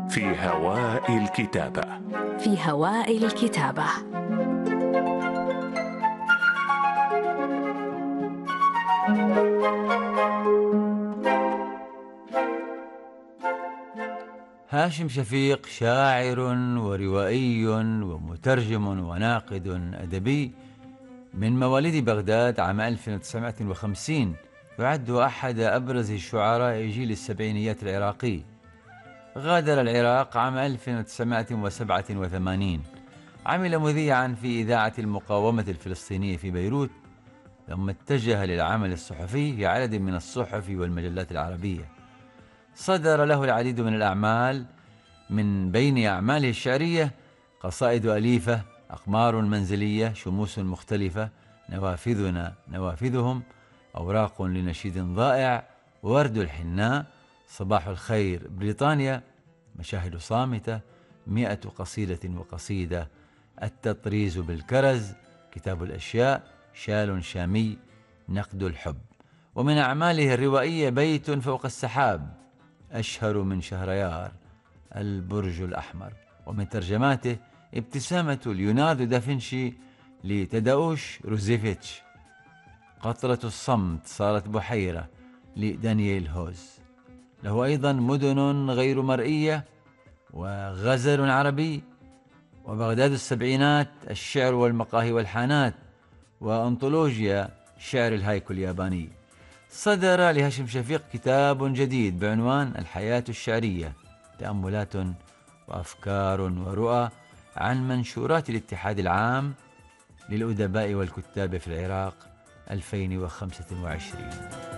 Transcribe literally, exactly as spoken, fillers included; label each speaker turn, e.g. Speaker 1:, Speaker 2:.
Speaker 1: في هواء الكتابة.
Speaker 2: في هواء الكتابة.
Speaker 3: هاشم شفيق شاعر وروائي ومترجم وناقد أدبي من مواليد بغداد عام ألف وتسعمائة وخمسين، يعد أحد أبرز شعراء جيل السبعينيات العراقي. غادر العراق عام ألف وتسعمائة وسبعة وثمانين، عمل مذيعا في إذاعة المقاومة الفلسطينية في بيروت، ثم اتجه للعمل الصحفي في عدد من الصحف والمجلات العربية. صدر له العديد من الأعمال، من بين أعماله الشعرية قصائد أليفة، أقمار منزلية، شموس مختلفة، نوافذنا نوافذهم، أوراق لنشيد ضائع، ورد الحناء، صباح الخير بريطانيا، مشاهد صامتة، مئة قصيدة وقصيدة، التطريز بالكرز، كتاب الأشياء، شال شامي، نقد الحب. ومن أعماله الروائية بيت فوق السحاب، أشهر من شهريار، البرج الأحمر. ومن ترجماته ابتسامة ليوناردو دافنشي لتداوش روزيفيتش، قطرة الصمت صارت بحيرة لدانييل هوز. له أيضا مدن غير مرئية، وغزل عربي، وبغداد السبعينات، الشعر والمقاهي والحانات، وأنطولوجيا شعر الهايكو الياباني. صدر لهاشم شفيق كتاب جديد بعنوان الحياة الشعرية، تأملات وأفكار ورؤى عن منشورات الاتحاد العام للأدباء والكتاب في العراق ألفين وخمسة وعشرين.